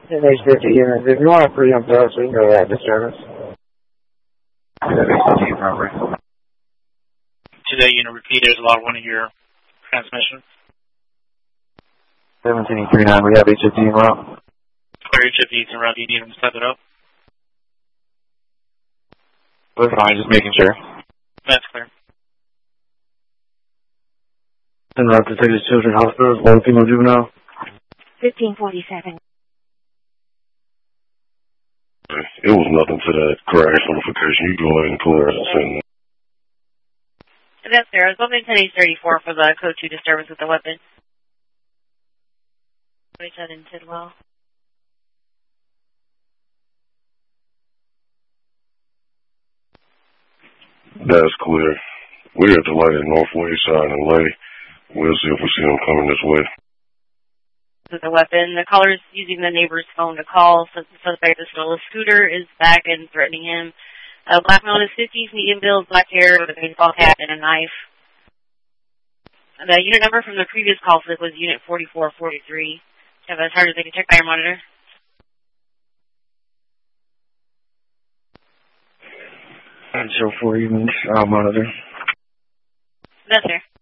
NH50 unit. If you want to preempt us, we can go ahead disturbance. NH50 property. Today, unit repeat, there's a lot of one of your transmission. 1739, we have HFD en route. Clear HFDs en route, do you need them to step it up? We're fine, just making sure. That's clear. En route to Texas Children's Hospital, one female juvenile. 1547. It was nothing to that crash notification. You go ahead and clear it. That's there. I was opening 10-834 for the code 2 disturbance with the weapon. 27 Tidwell. That's clear. We're at the light at Northway side and Lay. We'll see if we see them coming this way. With the weapon, the caller is using the neighbor's phone to call since the suspect is still a scooter, is back and threatening him. Black male in his 50s, medium build, black hair with a baseball cap and a knife. The unit number from the previous call slip was unit 4443. Have as hard as they can check by your monitor. And show 4 units, monitor. That's there.